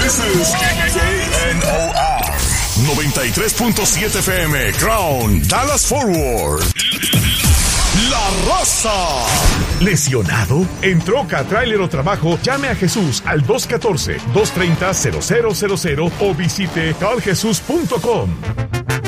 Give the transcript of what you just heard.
This is KNOR 93.7 FM, Crown, Dallas Forward. La Raza. ¿Lesionado? ¿En troca, tráiler o trabajo? Llame a Jesús al 214-230-0000 o visite taljesus.com.